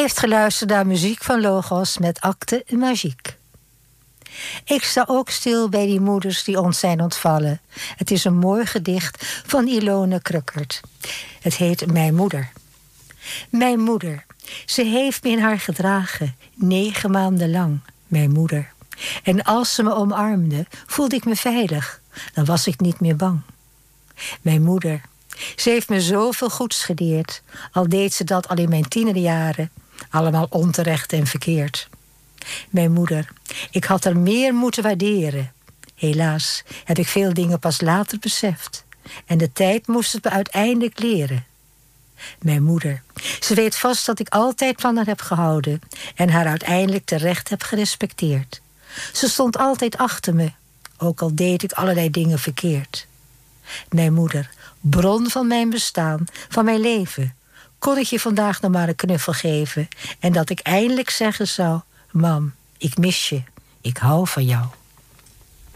heeft geluisterd naar muziek van Logos met Acte Magique. Ik sta ook stil bij die moeders die ons zijn ontvallen. Het is een mooi gedicht van Ilone Krukkert. Het heet Mijn moeder. Mijn moeder, ze heeft me in haar gedragen, 9 maanden lang, mijn moeder. En als ze me omarmde, voelde ik me veilig. Dan was ik niet meer bang. Mijn moeder, ze heeft me zoveel goeds geleerd. Al deed ze dat al in mijn tienerjaren. Allemaal onterecht en verkeerd. Mijn moeder, ik had haar meer moeten waarderen. Helaas heb ik veel dingen pas later beseft. En de tijd moest het me uiteindelijk leren. Mijn moeder, ze weet vast dat ik altijd van haar heb gehouden. En haar uiteindelijk terecht heb gerespecteerd. Ze stond altijd achter me, ook al deed ik allerlei dingen verkeerd. Mijn moeder, bron van mijn bestaan, van mijn leven. Kon ik je vandaag nog maar een knuffel geven en dat ik eindelijk zeggen zou: Mam, ik mis je, ik hou van jou.